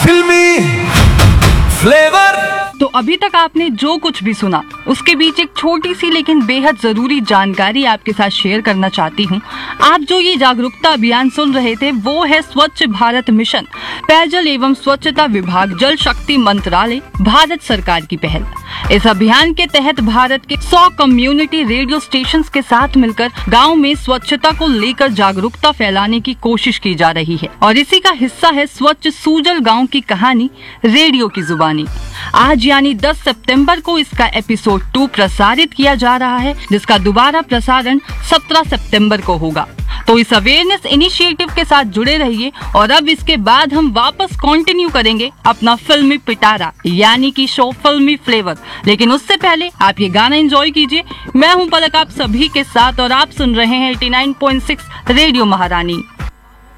फिल्मी फ्लेवर। तो अभी तक आपने जो कुछ भी सुना उसके बीच एक छोटी सी लेकिन बेहद जरूरी जानकारी आपके साथ शेयर करना चाहती हूँ। आप जो ये जागरूकता अभियान सुन रहे थे वो है स्वच्छ भारत मिशन, पेयजल एवं स्वच्छता विभाग, जल शक्ति मंत्रालय, भारत सरकार की पहल। इस अभियान के तहत भारत के 100 कम्युनिटी रेडियो स्टेशंस के साथ मिलकर गांव में स्वच्छता को लेकर जागरूकता फैलाने की कोशिश की जा रही है और इसी का हिस्सा है स्वच्छ सूजल गांव की कहानी रेडियो की जुबानी। आज यानी 10 सितंबर को इसका एपिसोड 2 प्रसारित किया जा रहा है, जिसका दोबारा प्रसारण 17 सितंबर को होगा। तो इस अवेयरनेस इनिशिएटिव के साथ जुड़े रहिए और अब इसके बाद हम वापस कंटिन्यू करेंगे अपना फिल्मी पिटारा यानी कि शो फिल्मी फ्लेवर। लेकिन उससे पहले आप ये गाना एंजॉय कीजिए। मैं हूं पलक आप सभी के साथ और आप सुन रहे हैं 89.6 रेडियो महारानी।